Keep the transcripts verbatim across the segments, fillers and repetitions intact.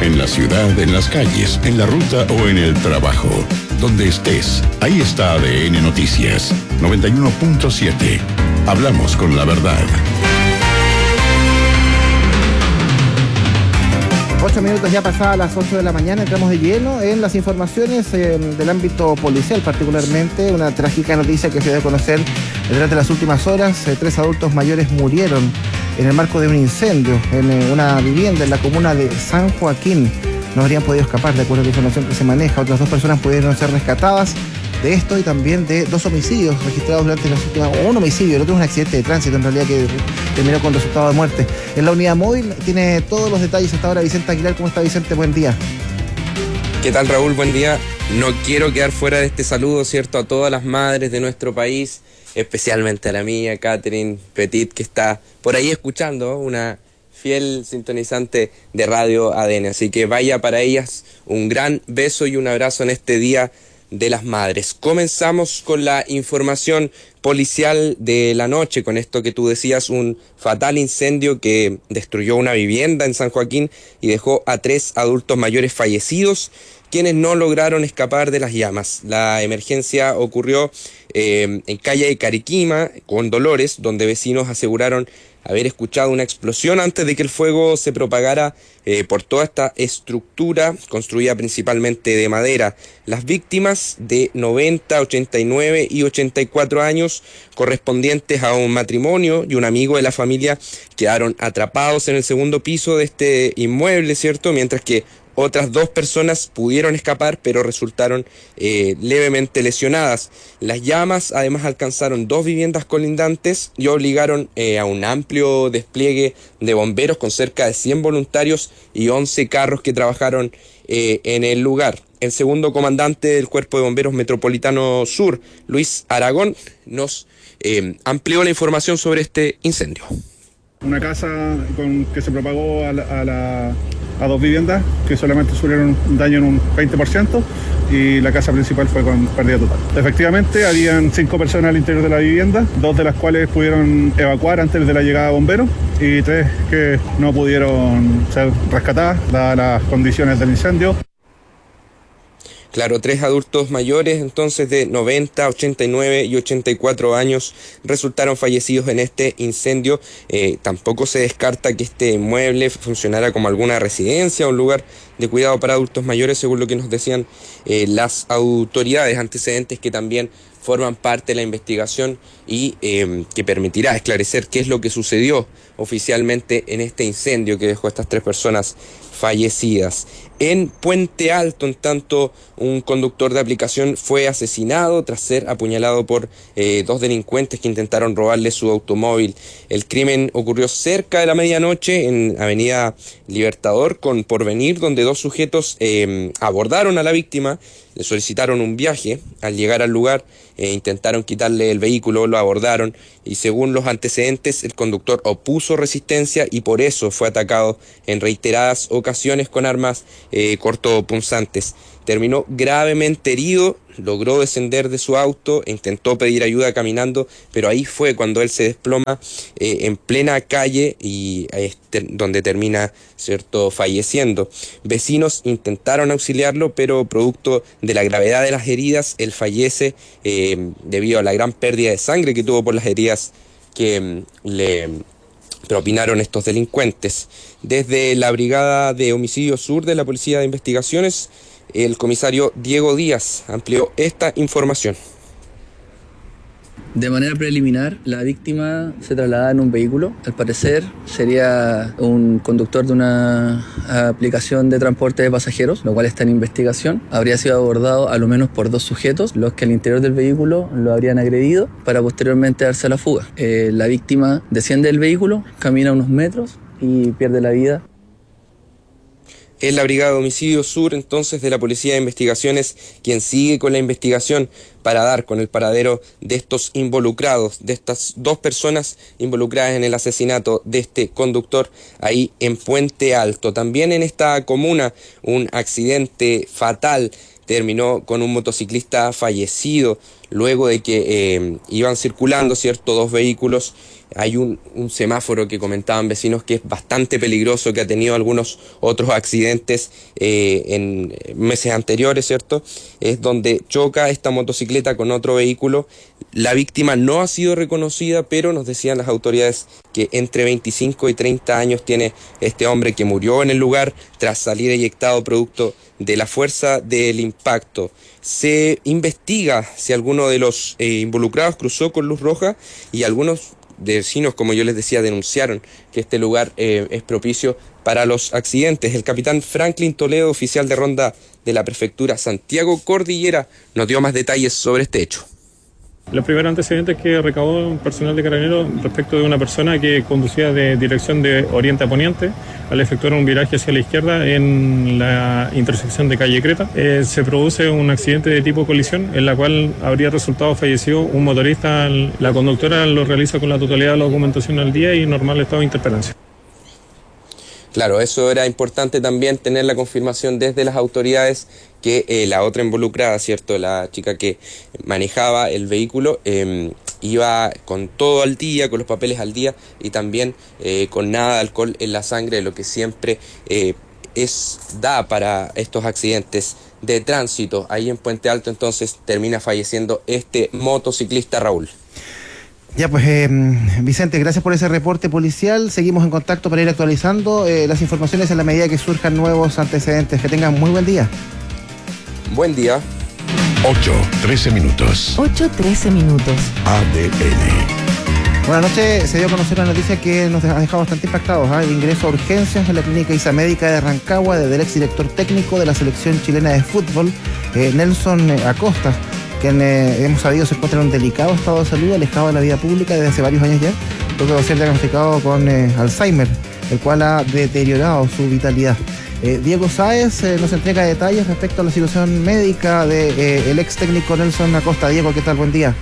En la ciudad, en las calles, en la ruta o en el trabajo. Donde estés, ahí está A D N Noticias. noventa y uno punto siete. Hablamos con la verdad. Ocho minutos ya pasadas las ocho de la mañana, entramos de lleno en las informaciones eh, del ámbito policial, particularmente una trágica noticia que se dio a conocer durante las últimas horas. Eh, tres adultos mayores murieron en el marco de un incendio en eh, una vivienda en la comuna de San Joaquín. No habrían podido escapar, de acuerdo a la información que se maneja. Otras dos personas pudieron ser rescatadas de esto y también de dos homicidios registrados durante las últimas... O un homicidio, el otro es un accidente de tránsito, en realidad, que terminó con resultado de muerte. En la unidad móvil tiene todos los detalles hasta ahora Vicente Aguilar. ¿Cómo está, Vicente? Buen día. ¿Qué tal, Raúl? Buen día. No quiero quedar fuera de este saludo, ¿cierto?, a todas las madres de nuestro país, especialmente a la mía, Catherine Petit, que está por ahí escuchando, una fiel sintonizante de Radio A D N. Así que vaya para ellas un gran beso y un abrazo en este Día de las Madres. Comenzamos con la información policial de la noche, con esto que tú decías, un fatal incendio que destruyó una vivienda en San Joaquín y dejó a tres adultos mayores fallecidos, quienes no lograron escapar de las llamas. La emergencia ocurrió eh, en calle de Cariquima, con Dolores, donde vecinos aseguraron haber escuchado una explosión antes de que el fuego se propagara eh, por toda esta estructura construida principalmente de madera. Las víctimas de noventa, ochenta y nueve y ochenta y cuatro años, correspondientes a un matrimonio y un amigo de la familia, quedaron atrapados en el segundo piso de este inmueble, ¿cierto?, mientras que otras dos personas pudieron escapar, pero resultaron eh, levemente lesionadas. Las llamas además alcanzaron dos viviendas colindantes y obligaron eh, a un amplio despliegue de bomberos con cerca de cien voluntarios y once carros que trabajaron eh, en el lugar. El segundo comandante del Cuerpo de Bomberos Metropolitano Sur, Luis Aragón, nos eh, amplió la información sobre este incendio. Una casa con, que se propagó a, la, a, la, a dos viviendas que solamente sufrieron un daño en un veinte por ciento y la casa principal fue con pérdida total. Efectivamente, habían cinco personas al interior de la vivienda, dos de las cuales pudieron evacuar antes de la llegada de bomberos y tres que no pudieron ser rescatadas dadas las condiciones del incendio. Claro, tres adultos mayores, entonces de noventa, ochenta y nueve y ochenta y cuatro años, resultaron fallecidos en este incendio. Eh, tampoco se descarta que este inmueble funcionara como alguna residencia o un lugar de cuidado para adultos mayores, según lo que nos decían eh, las autoridades, antecedentes que también forman parte de la investigación y eh, que permitirá esclarecer qué es lo que sucedió oficialmente en este incendio que dejó a estas tres personas fallecidas. En Puente Alto, en tanto, un conductor de aplicación fue asesinado tras ser apuñalado por eh, dos delincuentes que intentaron robarle su automóvil. El crimen ocurrió cerca de la medianoche en Avenida Libertador con Porvenir, donde dos sujetos eh, abordaron a la víctima, le solicitaron un viaje. Al llegar al lugar eh, intentaron quitarle el vehículo, lo abordaron y según los antecedentes el conductor opuso resistencia y por eso fue atacado en reiteradas ocasiones con armas eh, cortopunzantes. Terminó gravemente herido, logró descender de su auto, intentó pedir ayuda caminando, pero ahí fue cuando él se desploma eh, en plena calle y este, donde termina, cierto, falleciendo. Vecinos intentaron auxiliarlo, pero producto de la gravedad de las heridas, él fallece eh, debido a la gran pérdida de sangre que tuvo por las heridas que mm, le propinaron estos delincuentes. Desde la Brigada de Homicidio Sur de la Policía de Investigaciones, el comisario Diego Díaz amplió esta información. De manera preliminar, la víctima se traslada en un vehículo. Al parecer sería un conductor de una aplicación de transporte de pasajeros, lo cual está en investigación. Habría sido abordado a lo menos por dos sujetos, los que al interior del vehículo lo habrían agredido para posteriormente darse a la fuga. Eh, la víctima desciende del vehículo, camina unos metros y pierde la vida. Es la Brigada de Homicidio Sur, entonces, de la Policía de Investigaciones, quien sigue con la investigación para dar con el paradero de estos involucrados, de estas dos personas involucradas en el asesinato de este conductor ahí en Puente Alto. También en esta comuna, un accidente fatal terminó con un motociclista fallecido, luego de que eh, iban circulando, ¿cierto?, dos vehículos. Hay un, un semáforo que comentaban vecinos que es bastante peligroso, que ha tenido algunos otros accidentes eh, en meses anteriores, ¿cierto? Es donde choca esta motocicleta con otro vehículo. La víctima no ha sido reconocida, pero nos decían las autoridades que entre veinticinco y treinta años tiene este hombre, que murió en el lugar tras salir eyectado producto de la fuerza del impacto. Se investiga si alguno de los eh, involucrados cruzó con luz roja, y algunos vecinos, como yo les decía, denunciaron que este lugar eh, es propicio para los accidentes. El capitán Franklin Toledo, oficial de ronda de la prefectura Santiago Cordillera, nos dio más detalles sobre este hecho. Los primeros antecedentes que recabó un personal de Carabineros respecto de una persona que conducía de dirección de oriente a poniente al efectuar un viraje hacia la izquierda en la intersección de calle Creta. Eh, se produce un accidente de tipo colisión en la cual habría resultado fallecido un motorista. La conductora lo realiza con la totalidad de la documentación al día y normal estado de interpelancia. Claro, eso era importante también, tener la confirmación desde las autoridades que eh, la otra involucrada, ¿cierto?, la chica que manejaba el vehículo, eh, iba con todo al día, con los papeles al día, y también eh, con nada de alcohol en la sangre, lo que siempre eh, es da para estos accidentes de tránsito. Ahí en Puente Alto entonces termina falleciendo este motociclista, Raúl. Ya pues, eh, Vicente, gracias por ese reporte policial. Seguimos en contacto para ir actualizando eh, las informaciones en la medida que surjan nuevos antecedentes. Que tengan muy buen día. Buen día. ocho, trece minutos. ocho, trece minutos. A D N. Buenas noches. Se dio a conocer una noticia que nos ha dejado bastante impactados. ¿eh? El ingreso a urgencias en la clínica Isamédica de Rancagua del exdirector técnico de la selección chilena de fútbol, eh, Nelson Acosta, quien eh, hemos sabido se encuentra en un delicado estado de salud, alejado de la vida pública desde hace varios años ya, luego de ser diagnosticado con eh, Alzheimer, el cual ha deteriorado su vitalidad. Eh, Diego Sáez eh, nos entrega detalles respecto a la situación médica del de, eh, ex técnico Nelson Acosta. Diego, ¿qué tal? Buen día.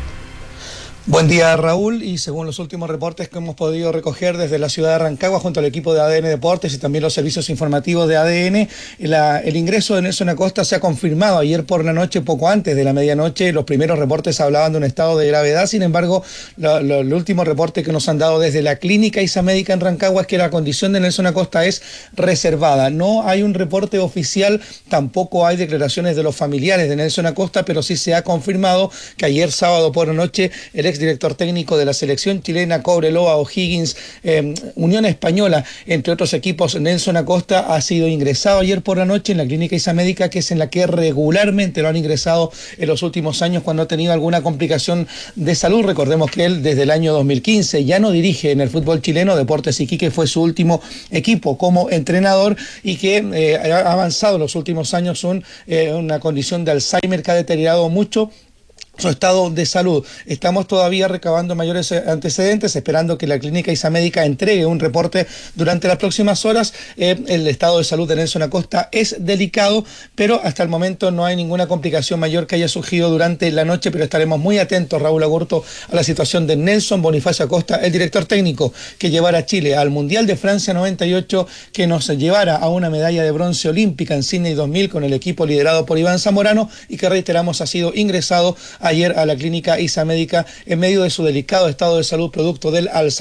Buen día, Raúl, y según los últimos reportes que hemos podido recoger desde la ciudad de Rancagua junto al equipo de A D N Deportes y también los servicios informativos de A D N, la, el ingreso de Nelson Acosta se ha confirmado ayer por la noche, poco antes de la medianoche. Los primeros reportes hablaban de un estado de gravedad, sin embargo, lo, lo, el último reporte que nos han dado desde la clínica Isamédica en Rancagua es que la condición de Nelson Acosta es reservada. No hay un reporte oficial, tampoco hay declaraciones de los familiares de Nelson Acosta, pero sí se ha confirmado que ayer sábado por la noche el ex director técnico de la selección chilena, Cobreloa, O'Higgins, eh, Unión Española, entre otros equipos, Nelson Acosta ha sido ingresado ayer por la noche en la clínica Isamédica, que es en la que regularmente lo han ingresado en los últimos años cuando ha tenido alguna complicación de salud. Recordemos que él desde el año dos mil quince ya no dirige en el fútbol chileno. Deportes Iquique fue su último equipo como entrenador y que eh, ha avanzado en los últimos años un, eh, una condición de Alzheimer que ha deteriorado mucho su estado de salud. Estamos todavía recabando mayores antecedentes, esperando que la clínica Isamédica entregue un reporte durante las próximas horas. Eh, el estado de salud de Nelson Acosta es delicado, pero hasta el momento no hay ninguna complicación mayor que haya surgido durante la noche, pero estaremos muy atentos, Raúl Agurto, a la situación de Nelson Bonifacio Acosta, el director técnico que llevara a Chile al Mundial de Francia noventa y ocho, que nos llevara a una medalla de bronce olímpica en Sydney dos mil con el equipo liderado por Iván Zamorano, y que, reiteramos, ha sido ingresado ayer a la clínica Isamédica en medio de su delicado estado de salud producto del Alzheimer